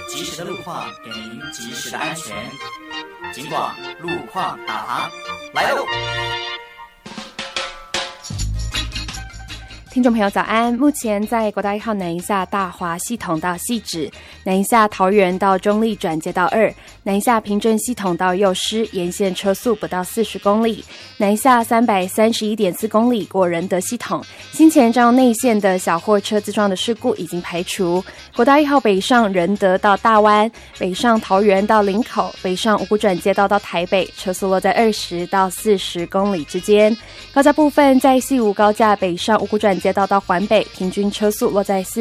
及时的路况，给您及时的安全。警广路况导航来喽！ 听众朋友早安，目前在国道1号南一下大华系统到汐止，南一下桃园到中立转接道2，南一下平镇系统到幼师，沿线车速不到40公里，南一下331.4公里过仁德系统，先前彰内线的小货车自撞的事故已经排除。国道1号北上仁德到大湾，北上桃园到林口，北上五股转接道到台北，车速落在20到40公里之间。高架部分在西武高架北上五股转接道到环北，平均车速落在